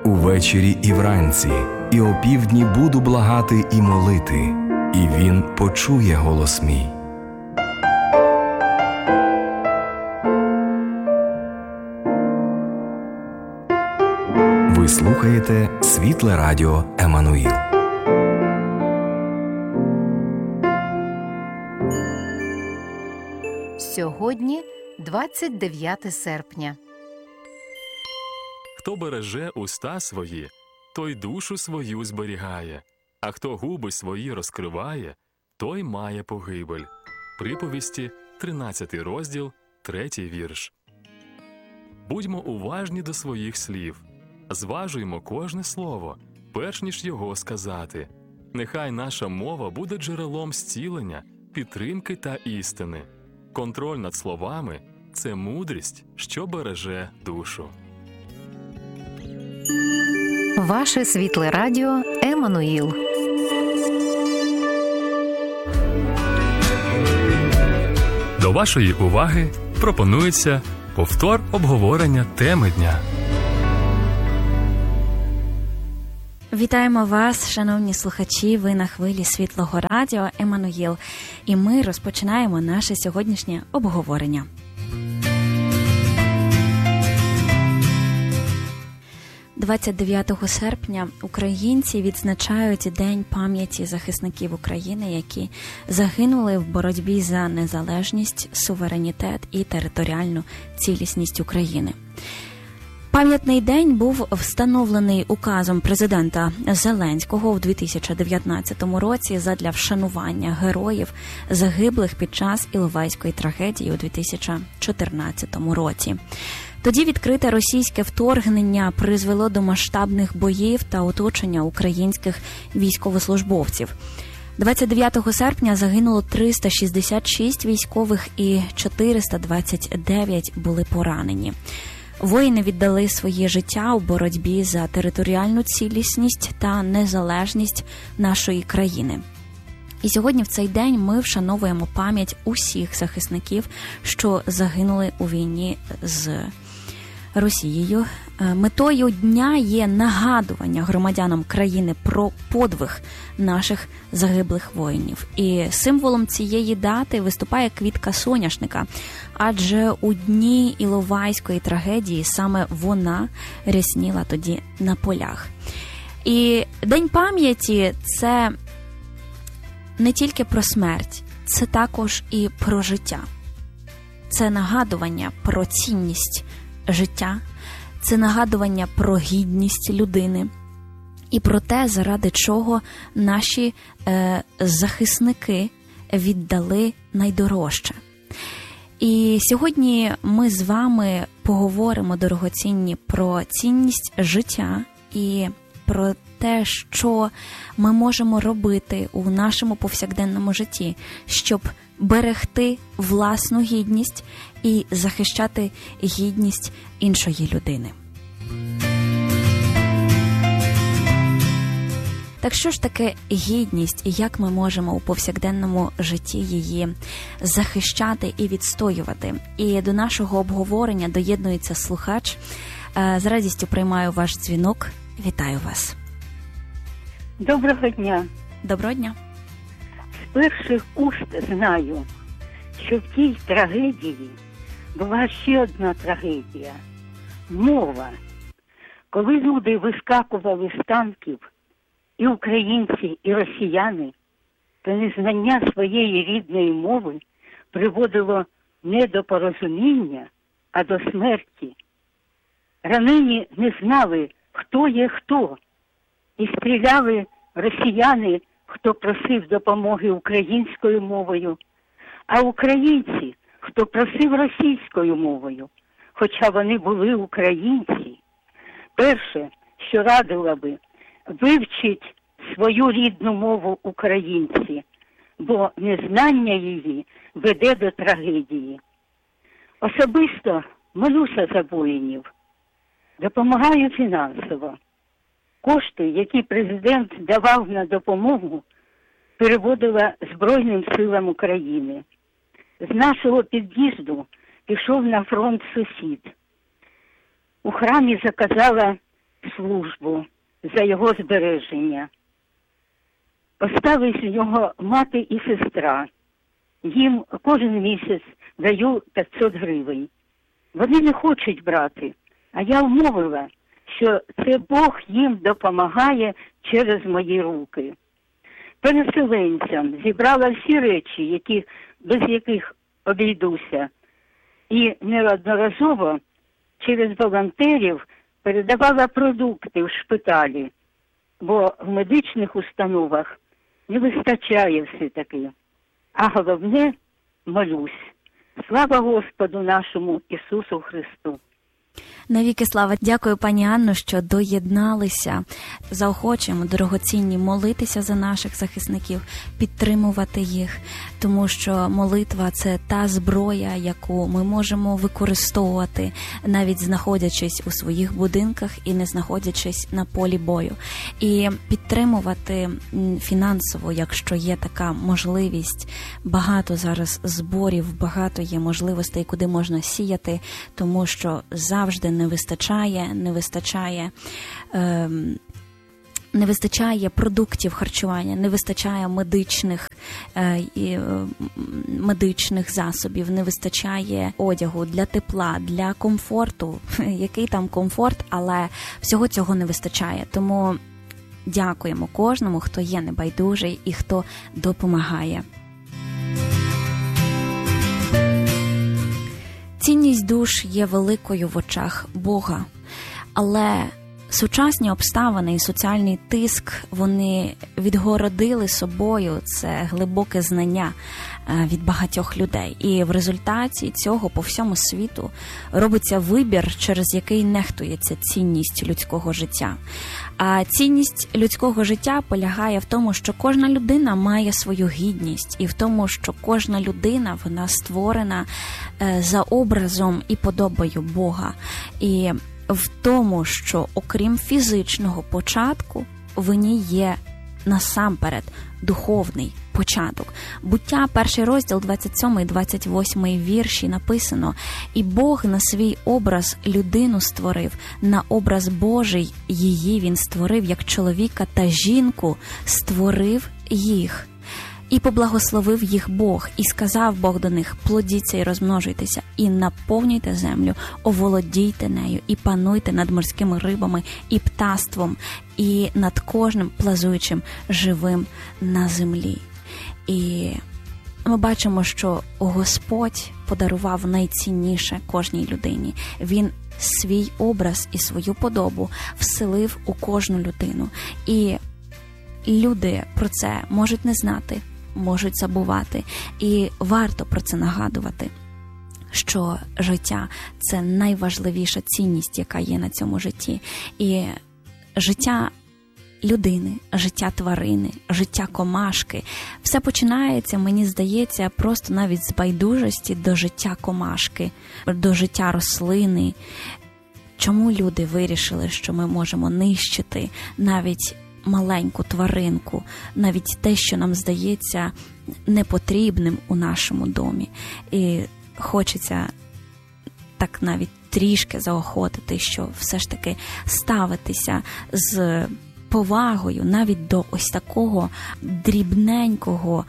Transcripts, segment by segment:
увечері і вранці, і опівдні буду благати і молити, і він почує голос мій. Ви слухаєте Світле Радіо Еммануїл. Сьогодні 29 серпня. Хто береже уста свої, той душу свою зберігає, а хто губи свої розкриває, той має погибель. Приповісті, 13 розділ, 3 вірш. Будьмо уважні до своїх слів. Зважуймо кожне слово, перш ніж його сказати. Нехай наша мова буде джерелом зцілення, підтримки та істини. Контроль над словами – це мудрість, що береже душу. Ваше Світле Радіо Еммануїл. До вашої уваги пропонується повтор обговорення теми дня. Вітаємо вас, шановні слухачі, ви на хвилі Світлого Радіо Еммануїл. І ми розпочинаємо наше сьогоднішнє обговорення. «29 серпня українці відзначають День пам'яті захисників України, які загинули в боротьбі за незалежність, суверенітет і територіальну цілісність України. Пам'ятний день був встановлений указом президента Зеленського у 2019 році задля вшанування героїв, загиблих під час Іловайської трагедії у 2014 році. Тоді відкрите російське вторгнення призвело до масштабних боїв та оточення українських військовослужбовців. 29 серпня загинуло 366 військових і 429 були поранені. Воїни віддали своє життя у боротьбі за територіальну цілісність та незалежність нашої країни. І сьогодні в цей день ми вшановуємо пам'ять усіх захисників, що загинули у війні з Росією. Метою дня є нагадування громадянам країни про подвиг наших загиблих воїнів. І символом цієї дати виступає квітка соняшника, адже у дні Іловайської трагедії саме вона рясніла тоді на полях. І День пам'яті – це не тільки про смерть, це також і про життя. Це нагадування про цінність життя, це нагадування про гідність людини і про те, заради чого наші захисники віддали найдорожче. І сьогодні ми з вами поговоримо, дорогоцінні, про цінність життя і про те, що ми можемо робити у нашому повсякденному житті, щоб берегти власну гідність і захищати гідність іншої людини. Так що ж таке гідність і як ми можемо у повсякденному житті її захищати і відстоювати? І до нашого обговорення доєднується слухач. З радістю приймаю ваш дзвінок. Вітаю вас. Доброго дня. Доброго дня. З перших уст знаю, що в тій трагедії була ще одна трагедія – мова. Коли люди вискакували з танків, і українці, і росіяни, то незнання своєї рідної мови приводило не до порозуміння, а до смерті. Ранені не знали, хто є хто, і стріляли росіяни, хто просив допомоги українською мовою, а українці, хто просив російською мовою, хоча вони були українці. Перше, що радила би, вивчіть свою рідну мову українці, бо незнання її веде до трагедії. Особисто молюся за воїнів, допомагаю фінансово. Кошти, які президент давав на допомогу, переводила Збройним силам України. З нашого під'їзду пішов на фронт сусід. У храмі заказала службу за його збереження. Остались у нього мати і сестра. Їм кожен місяць даю 500 гривень. Вони не хочуть брати, а я вмовила, що це Бог їм допомагає через мої руки. Переселенцям зібрала всі речі, без яких обійдуся, і неодноразово через волонтерів передавала продукти в шпиталі, бо в медичних установах не вистачає все-таки. А головне, молюсь. Слава Господу нашому Ісусу Христу! Навіки слава. Дякую, пані Анно, що доєдналися. Заохочуємо, дорогоцінні, молитися за наших захисників, підтримувати їх, тому що молитва – це та зброя, яку ми можемо використовувати, навіть знаходячись у своїх будинках і не знаходячись на полі бою. І підтримувати фінансово, якщо є така можливість. Багато зараз зборів, багато є можливостей, куди можна сіяти, тому що завжди не вистачає продуктів харчування, не вистачає медичних засобів, не вистачає одягу для тепла, для комфорту. Який там комфорт, але всього цього не вистачає. Тому дякуємо кожному, хто є небайдужий і хто допомагає. Цінність душ є великою в очах Бога, але сучасні обставини і соціальний тиск, вони відгородили собою це глибоке знання від багатьох людей. І в результаті цього по всьому світу робиться вибір, через який нехтується цінність людського життя. А цінність людського життя полягає в тому, що кожна людина має свою гідність, і в тому, що кожна людина, вона створена за образом і подобою Бога. І в тому, що окрім фізичного початку, в ній є насамперед духовний початок. Буття, 1 розділ, 27 і 28 вірші написано: «І Бог на свій образ людину створив, на образ Божий її він створив, як чоловіка та жінку створив їх. І поблагословив їх Бог, і сказав Бог до них: плодіться і розмножуйтеся, і наповнюйте землю, оволодійте нею, і пануйте над морськими рибами, і птаством, і над кожним плазуючим живим на землі». І ми бачимо, що Господь подарував найцінніше кожній людині. Він свій образ і свою подобу вселив у кожну людину. І люди про це можуть не знати, можуть забувати. І варто про це нагадувати, що життя – це найважливіша цінність, яка є на цьому житті. І життя людини, життя тварини, життя комашки – все починається, мені здається, просто навіть з байдужості до життя комашки, до життя рослини. Чому люди вирішили, що ми можемо нищити навіть маленьку тваринку, навіть те, що нам здається непотрібним у нашому домі? І хочеться так навіть трішки заохотити, що все ж таки ставитися з повагою навіть до ось такого дрібненького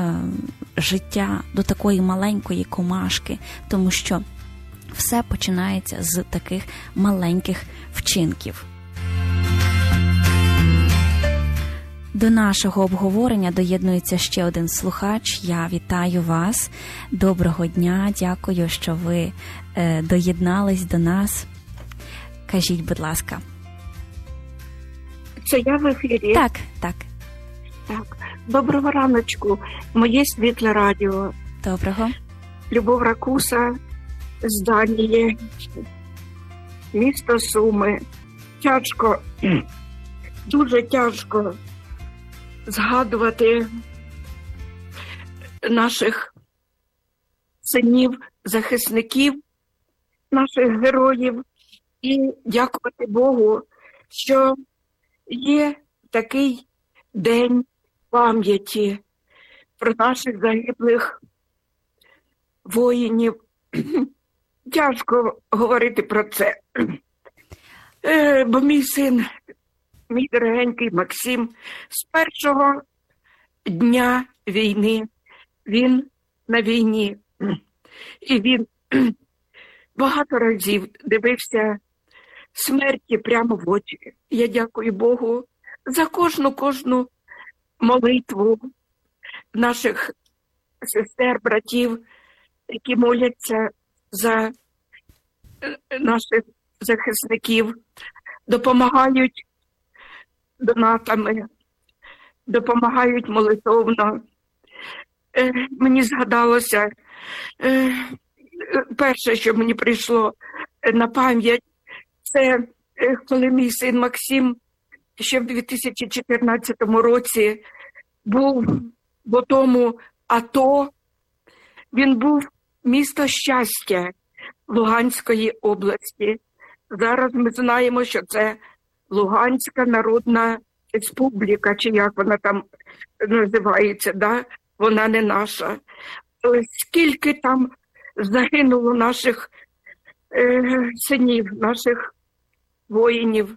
життя, до такої маленької комашки, тому що все починається з таких маленьких вчинків. До нашого обговорення доєднується ще один слухач. Я вітаю вас. Доброго дня. Дякую, що ви доєднались до нас. Кажіть, будь ласка. Це я в ефірі? Так. Так. Доброго раночку. Моє світле радіо. Доброго. Любов Ракуса з Данії. Місто Суми. Тяжко, дуже тяжко згадувати наших синів, захисників, наших героїв і дякувати Богу, що є такий день пам'яті про наших загиблих воїнів. Тяжко говорити про це. Бо мій син, мій дорогенький Максим, з першого дня війни, він на війні. І він багато разів дивився смерті прямо в очі. Я дякую Богу за кожну молитву наших сестер, братів, які моляться за наших захисників, допомагають донатами, допомагають молитовно. Мені згадалося, перше, що мені прийшло на пам'ять, це коли мій син Максим ще в 2014 році був в тому АТО. Він був місто Щастя Луганської області. Зараз ми знаємо, що це Луганська Народна Республіка, чи як вона там називається, да? Вона не наша. Але скільки там загинуло наших синів, наших воїнів.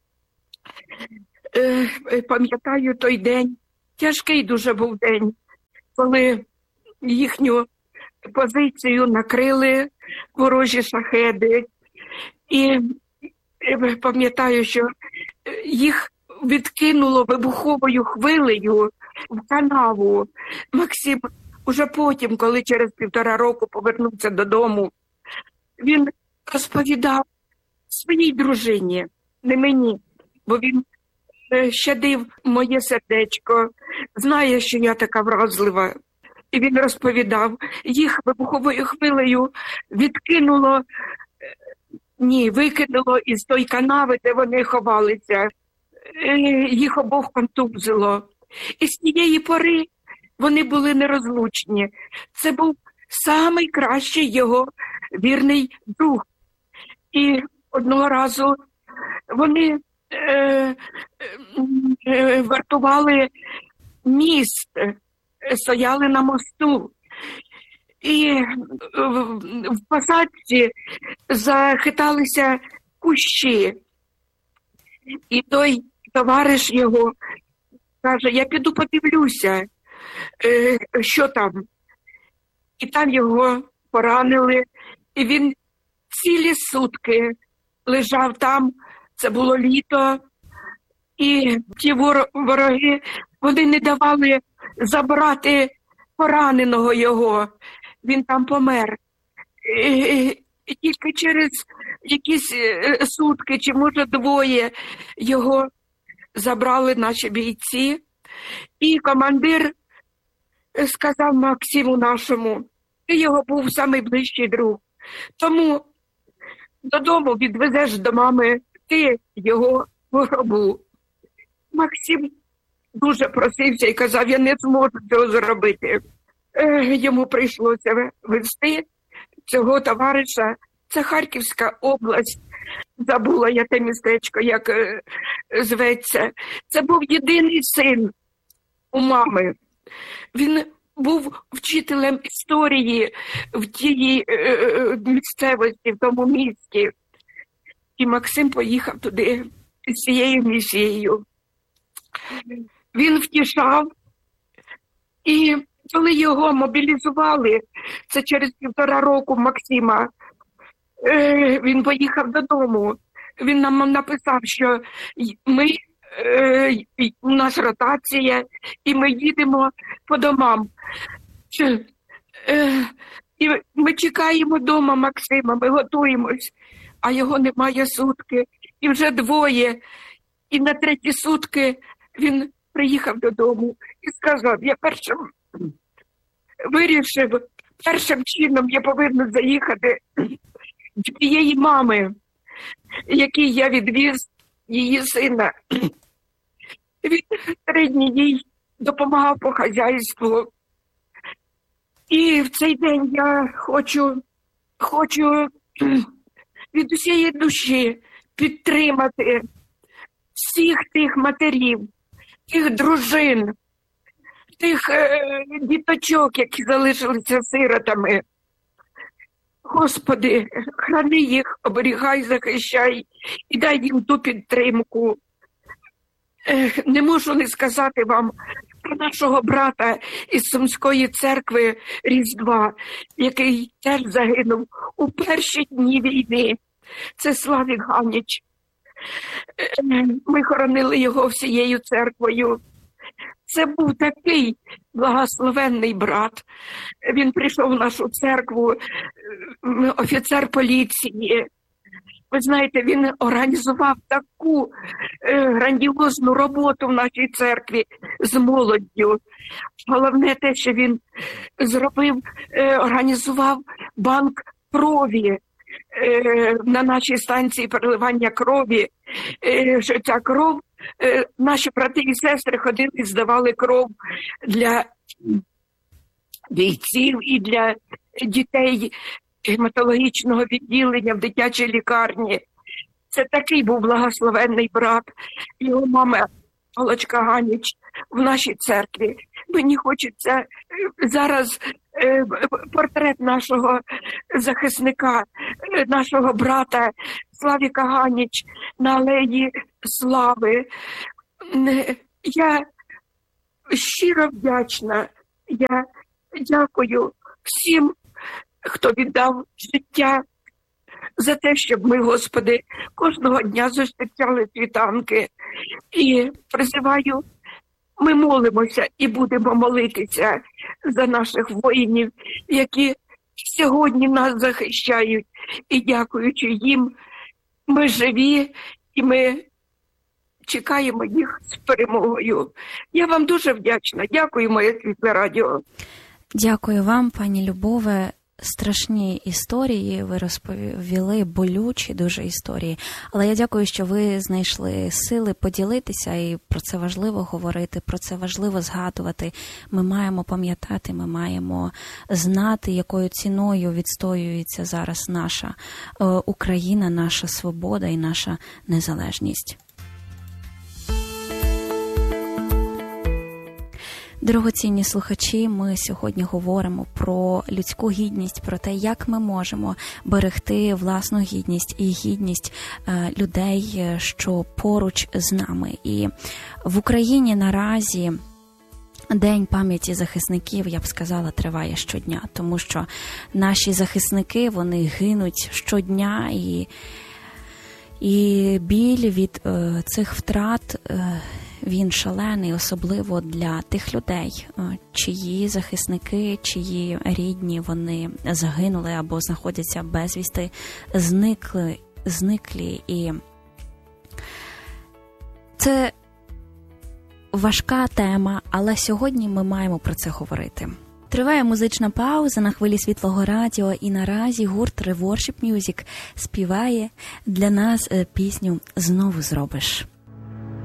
Пам'ятаю той день, тяжкий дуже був день, коли їхню позицію накрили ворожі шахеди. І пам'ятаю, що їх відкинуло вибуховою хвилею в канаву. Максим уже потім, коли через 1,5 року повернувся додому, він розповідав своїй дружині, не мені, бо він щадив моє сердечко, знає, що я така вразлива. І він розповідав, їх вибуховою хвилею відкинуло, викинуло із той канави, де вони ховалися. Їх обох контузило. І з тієї пори вони були нерозлучні. Це був найкращий його вірний друг. І одного разу вони вартували міст, стояли на мосту. І в посадці захиталися кущі. І той товариш його каже, я піду подивлюся, що там. І там його поранили, і він цілі сутки лежав там, це було літо, і ті вороги, вони не давали забрати пораненого його, він там помер. І тільки через якісь сутки, чи може 2, його забрали наші бійці. І командир сказав Максиму нашому, ти його був найближчий друг, тому додому відвезеш до мами ти його в гробу. Максим дуже просився і казав, я не зможу цього зробити. Йому прийшлося везти цього товариша. Це Харківська область, забула я те містечко, як зветься. Це був єдиний син у мами. Він був вчителем історії в тій місцевості, в тому місті. І Максим поїхав туди з цією місією. Він втішав, і коли його мобілізували, це через 1,5 року Максима, він поїхав додому. Він нам написав, що у нас ротація, і ми їдемо по домам. І ми чекаємо вдома Максима, ми готуємось, а його немає сутки, і вже 2. І на 3 сутки він приїхав додому і сказав, я вирішив, першим чином я повинен заїхати до тієї мами, якій я відвіз її сина. Він 3 дні їй допомагав по хазяйству. І в цей день я хочу від усієї душі підтримати всіх тих матерів, тих дружин, тих діточок, які залишилися сиротами. Господи, храни їх, оберігай, захищай і дай їм ту підтримку. Не можу не сказати вам про нашого брата із Сумської церкви Різдва, який теж загинув у перші дні війни. Це Славік Ганіч. Ми хоронили його всією церквою. Це був такий благословенний брат. Він прийшов в нашу церкву, офіцер поліції. Ви знаєте, він організував таку грандіозну роботу в нашій церкві з молоддю. Головне те, що він зробив, організував банк крові на нашій станції переливання крові, що ця кров, наші брати і сестри ходили і здавали кров для бійців і для дітей гематологічного відділення в дитячій лікарні. Це такий був благословенний брат. Його мама Олечка Ганіч в нашій церкві. Мені хочеться зараз портрет нашого захисника, нашого брата Славіка Ганіч на алеї Слави. Я щиро вдячна. Я дякую всім, хто віддав життя за те, щоб ми, Господи, кожного дня зустрічали світанки. І призиваю, ми молимося і будемо молитися за наших воїнів, які сьогодні нас захищають. І дякуючи їм, ми живі і ми чекаємо їх з перемогою. Я вам дуже вдячна. Дякую, моє світле радіо. Дякую вам, пані Любове. Страшні історії ви розповіли, болючі дуже історії. Але я дякую, що ви знайшли сили поділитися, і про це важливо говорити, про це важливо згадувати. Ми маємо пам'ятати, ми маємо знати, якою ціною відстоюється зараз наша Україна, наша свобода і наша незалежність. Дорогоцінні слухачі, ми сьогодні говоримо про людську гідність, про те, як ми можемо берегти власну гідність і гідність людей, що поруч з нами. І в Україні наразі День пам'яті захисників, я б сказала, триває щодня, тому що наші захисники, вони гинуть щодня, і біль від цих втрат він шалений, особливо для тих людей, чиї захисники, чиї рідні вони загинули або знаходяться безвісти, зниклі. І це важка тема, але сьогодні ми маємо про це говорити. Триває музична пауза на хвилі Світлого радіо, і наразі гурт Reworship Music співає для нас пісню «Знову зробиш».